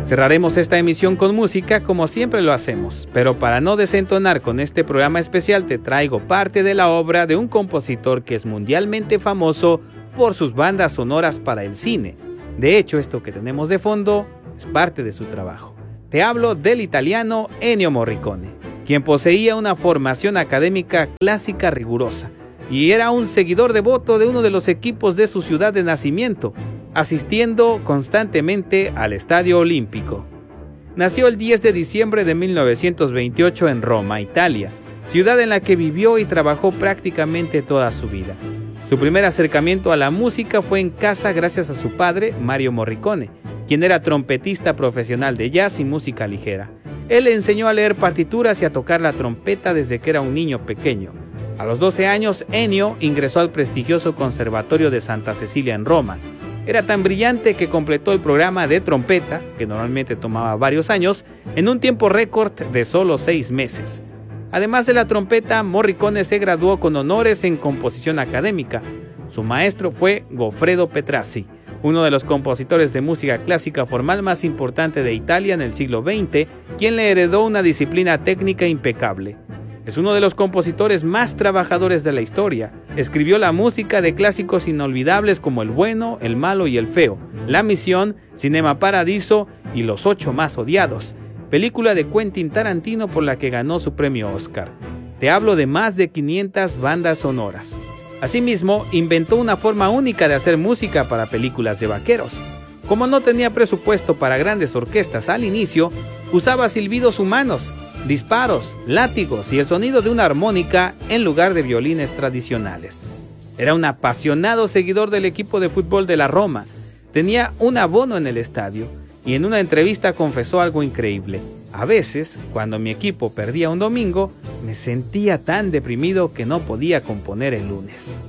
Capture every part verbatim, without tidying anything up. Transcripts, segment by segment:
Cerraremos esta emisión con música como siempre lo hacemos, pero para no desentonar con este programa especial te traigo parte de la obra de un compositor que es mundialmente famoso por sus bandas sonoras para el cine. De hecho, esto que tenemos de fondo es parte de su trabajo. Te hablo del italiano Ennio Morricone, quien poseía una formación académica clásica rigurosa y era un seguidor devoto de uno de los equipos de su ciudad de nacimiento, asistiendo constantemente al Estadio Olímpico. Nació el diez de diciembre de mil novecientos veintiocho en Roma, Italia, ciudad en la que vivió y trabajó prácticamente toda su vida. Su primer acercamiento a la música fue en casa gracias a su padre, Mario Morricone, quien era trompetista profesional de jazz y música ligera. Él le enseñó a leer partituras y a tocar la trompeta desde que era un niño pequeño. A los doce años, Ennio ingresó al prestigioso Conservatorio de Santa Cecilia en Roma. Era tan brillante que completó el programa de trompeta, que normalmente tomaba varios años, en un tiempo récord de solo seis meses. Además de la trompeta, Morricone se graduó con honores en composición académica. Su maestro fue Goffredo Petrassi, uno de los compositores de música clásica formal más importante de Italia en el siglo veinte, quien le heredó una disciplina técnica impecable. Es uno de los compositores más trabajadores de la historia. Escribió la música de clásicos inolvidables como El bueno, el malo y el feo, La misión, Cinema Paradiso y Los ocho más odiados, película de Quentin Tarantino por la que ganó su premio Oscar. Te hablo de más de quinientas bandas sonoras. Asimismo, inventó una forma única de hacer música para películas de vaqueros. Como no tenía presupuesto para grandes orquestas al inicio, usaba silbidos humanos, disparos, látigos y el sonido de una armónica en lugar de violines tradicionales. Era un apasionado seguidor del equipo de fútbol de la Roma. Tenía un abono en el estadio y en una entrevista confesó algo increíble. A veces, cuando mi equipo perdía un domingo, me sentía tan deprimido que no podía componer el lunes.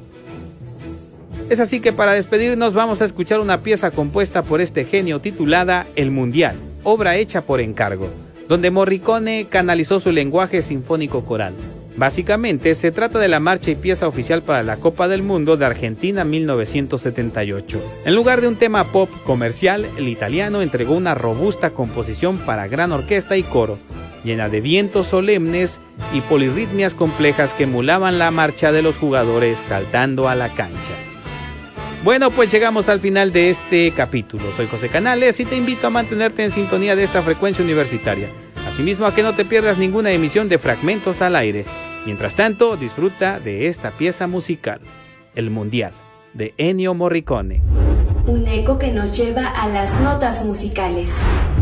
Es así que para despedirnos vamos a escuchar una pieza compuesta por este genio titulada El Mundial, obra hecha por encargo, donde Morricone canalizó su lenguaje sinfónico coral. Básicamente, se trata de la marcha y pieza oficial para la Copa del Mundo de Argentina mil novecientos setenta y ocho. En lugar de un tema pop comercial, el italiano entregó una robusta composición para gran orquesta y coro, llena de vientos solemnes y polirritmias complejas que emulaban la marcha de los jugadores saltando a la cancha. Bueno, pues llegamos al final de este capítulo. Soy José Canales y te invito a mantenerte en sintonía de esta frecuencia universitaria. Asimismo, a que no te pierdas ninguna emisión de Fragmentos al Aire. Mientras tanto, disfruta de esta pieza musical, El Mundial, de Ennio Morricone. Un eco que nos lleva a las notas musicales.